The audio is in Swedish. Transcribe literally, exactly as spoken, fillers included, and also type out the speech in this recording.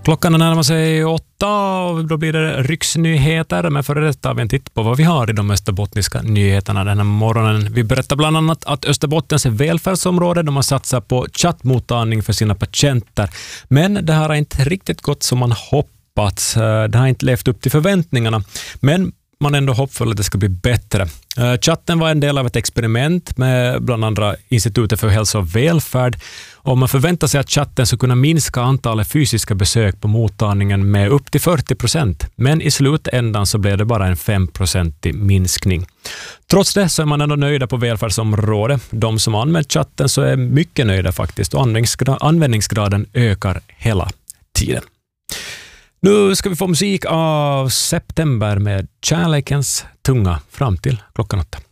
Klockan närmar sig åtta och då blir det riksnyheter, men före detta har vi en titt på vad vi har i de österbottniska nyheterna den här morgonen. Vi berättar bland annat att Österbottens välfärdsområde de har satsat på chattmottagning för sina patienter, men det här har inte riktigt gått som man hoppats. Det har inte levt upp till förväntningarna, men man är ändå hoppfull att det ska bli bättre. Uh, chatten var en del av ett experiment med bland andra Institutet för hälsa och välfärd, och man förväntar sig att chatten ska kunna minska antalet fysiska besök på mottagningen med upp till fyrtio procent, men i slutändan så blev det bara en fem procentig minskning. Trots det så är man ändå nöjda på välfärdsområdet. De som har använt chatten så är mycket nöjda faktiskt, och användningsgraden ökar hela tiden. Nu ska vi få musik av September med Kärlekens tunga fram till klockan åtta.